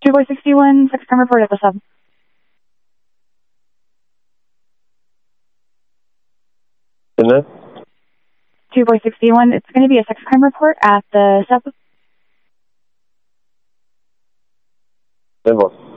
2 boy 61, sex crime report at the sub. 2 boy 61, it's going to be a sex crime report at the sub.